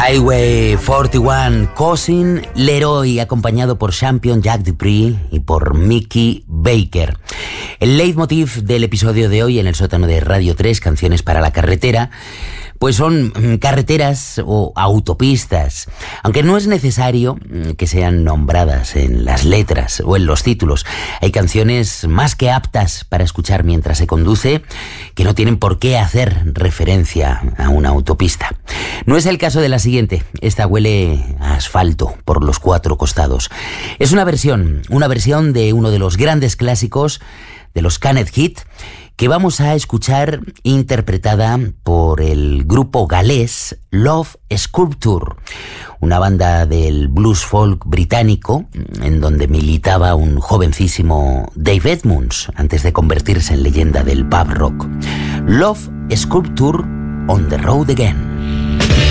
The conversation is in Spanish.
Highway 41, Cousin Leroy, acompañado por Champion Jack Dupree y por Mickey Baker. El leitmotiv del episodio de hoy en el sótano de Radio 3, Canciones para la Carretera, pues son carreteras o autopistas, aunque no es necesario que sean nombradas en las letras o en los títulos. Hay canciones más que aptas para escuchar mientras se conduce, que no tienen por qué hacer referencia a una autopista. No es el caso de la siguiente. Esta huele a asfalto por los cuatro costados. Es una versión de uno de los grandes clásicos de los Canned Heat, que vamos a escuchar interpretada por el grupo galés Love Sculpture, una banda del blues folk británico en donde militaba un jovencísimo Dave Edmunds antes de convertirse en leyenda del pub rock. Love Sculpture, On the Road Again.